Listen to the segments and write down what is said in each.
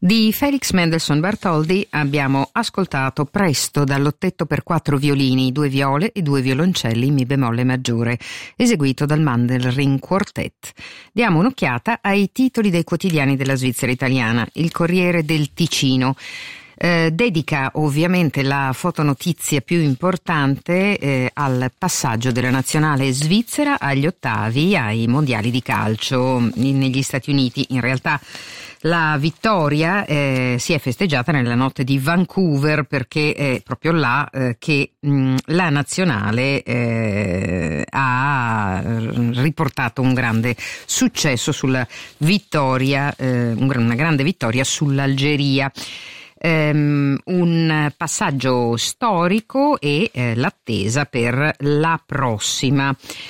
Di Felix Mendelssohn Bartholdy abbiamo ascoltato Presto dall'ottetto per 4 violini, 2 viole e 2 violoncelli in mi bemolle maggiore, eseguito dal Mandelring Quartet. Diamo un'occhiata ai titoli dei quotidiani della Svizzera italiana. Il Corriere del Ticino dedica ovviamente la fotonotizia più importante al passaggio della nazionale svizzera agli ottavi ai mondiali di calcio negli Stati Uniti. In realtà la vittoria si è festeggiata nella notte di Vancouver, perché è proprio là che la nazionale ha riportato un grande successo sulla vittoria, una grande vittoria sull'Algeria. Un passaggio storico e l'attesa per la prossima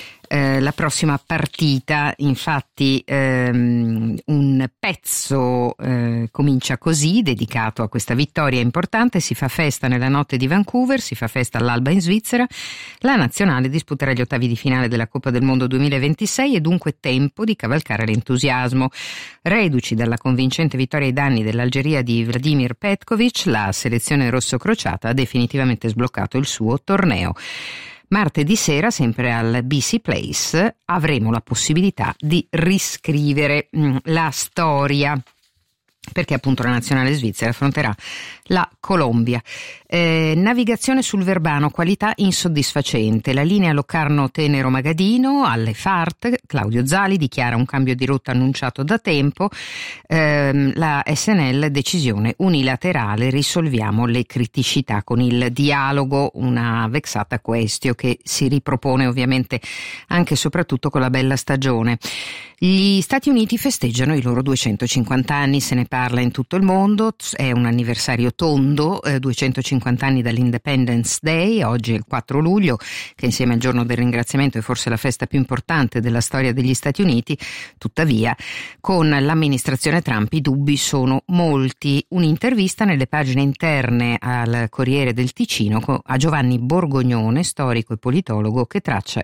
partita. Infatti un pezzo comincia così, dedicato a questa vittoria importante: si fa festa nella notte di Vancouver, si fa festa all'alba in Svizzera, la nazionale disputerà gli ottavi di finale della Coppa del Mondo 2026 e dunque tempo di cavalcare l'entusiasmo. Reduci dalla convincente vittoria ai danni dell'Algeria di Vladimir Petkovic, la selezione rossocrociata ha definitivamente sbloccato il suo torneo. Martedì sera, sempre al BC Place, avremo la possibilità di riscrivere la storia, perché appunto la nazionale svizzera affronterà la Colombia. Navigazione sul Verbano, qualità insoddisfacente. La linea Locarno-Tenero-Magadino alle FART, Claudio Zali dichiara un cambio di rotta annunciato da tempo. La SNL, decisione unilaterale, risolviamo le criticità con il dialogo, una vexata questio che si ripropone ovviamente anche e soprattutto con la bella stagione. Gli Stati Uniti festeggiano i loro 250 anni, se ne parla in tutto il mondo, è un anniversario tondo, 250 anni dall'Independence Day, oggi è il 4 luglio, che insieme al giorno del ringraziamento è forse la festa più importante della storia degli Stati Uniti. Tuttavia, con l'amministrazione Trump i dubbi sono molti. Un'intervista nelle pagine interne al Corriere del Ticino a Giovanni Borgognone, storico e politologo, che traccia